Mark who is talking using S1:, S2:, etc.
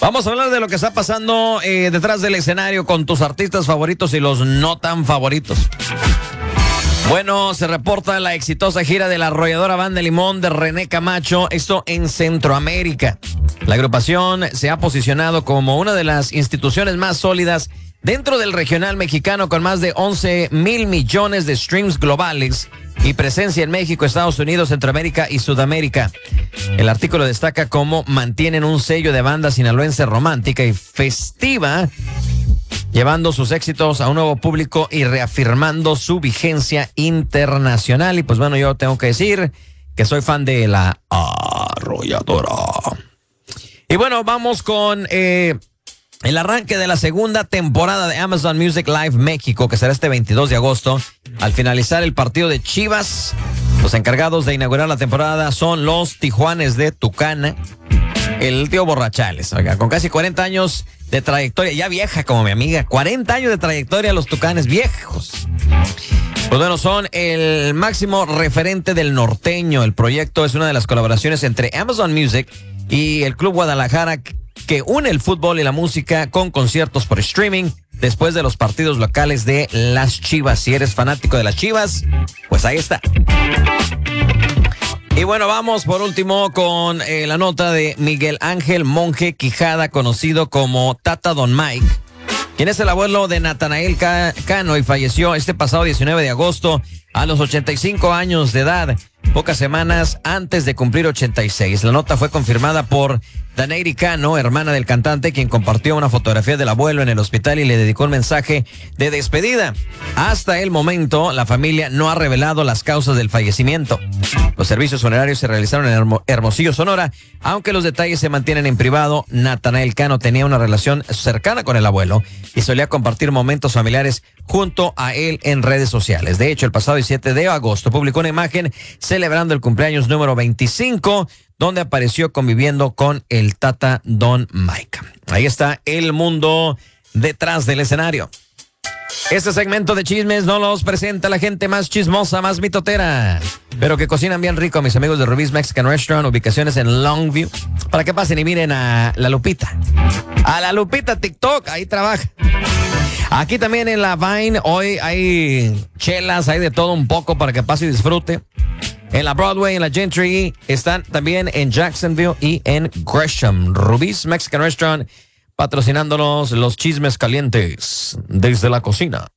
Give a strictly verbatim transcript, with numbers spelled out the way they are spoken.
S1: Vamos a hablar de lo que está pasando eh, detrás del escenario con tus artistas favoritos y los no tan favoritos. Bueno, se reporta la exitosa gira de la arrolladora Banda Limón de René Camacho, esto en Centroamérica. La agrupación se ha posicionado como una de las instituciones más sólidas dentro del regional mexicano, con más de once mil millones de streams globales y presencia en México, Estados Unidos, Centroamérica y Sudamérica. El artículo destaca cómo mantienen un sello de banda sinaloense romántica y festiva, llevando sus éxitos a un nuevo público y reafirmando su vigencia internacional. Y pues bueno, yo tengo que decir que soy fan de la arrolladora. Y bueno, vamos con eh, el arranque de la segunda temporada de Amazon Music Live México, que será este veintidós de agosto. Al finalizar el partido de Chivas, los encargados de inaugurar la temporada son los Tijuanes de Tucana. El tío Borrachales, oiga, con casi cuarenta años de trayectoria, ya vieja como mi amiga, cuarenta años de trayectoria, los Tucanes viejos. Pues bueno, son el máximo referente del norteño. El proyecto es una de las colaboraciones entre Amazon Music y el Club Guadalajara, que une el fútbol y la música con conciertos por streaming después de los partidos locales de las Chivas. Si eres fanático de las Chivas, pues ahí está. Y bueno, vamos por último con eh, la nota de Miguel Ángel Monje Quijada, conocido como Tata Don Mike, quien es el abuelo de Natanael Cano y falleció este pasado diecinueve de agosto a los ochenta y cinco años de edad, pocas semanas antes de cumplir ochenta y seis. La nota fue confirmada por Daneiri Cano, hermana del cantante, quien compartió una fotografía del abuelo en el hospital y le dedicó un mensaje de despedida. Hasta el momento, la familia no ha revelado las causas del fallecimiento. Los servicios funerarios se realizaron en Hermo- Hermosillo, Sonora, aunque los detalles se mantienen en privado. Natanael Cano tenía una relación cercana con el abuelo y solía compartir momentos familiares junto a él en redes sociales. De hecho, el pasado diecisiete de agosto publicó una imagen celebrando el cumpleaños número veinticinco, donde apareció conviviendo con el Tata Don Mike. Ahí está el mundo detrás del escenario. Este segmento de chismes no los presenta la gente más chismosa, más mitotera, pero que cocinan bien rico, mis amigos de Rubí's Mexican Restaurant, ubicaciones en Longview, para que pasen y miren a la Lupita. A la Lupita TikTok, ahí trabaja. Aquí también en la Vine, hoy hay chelas, hay de todo un poco para que pase y disfrute. En la Broadway, en la Gentry, están también en Jacksonville y en Gresham. Rubí's Mexican Restaurant, patrocinándonos los chismes calientes desde la cocina.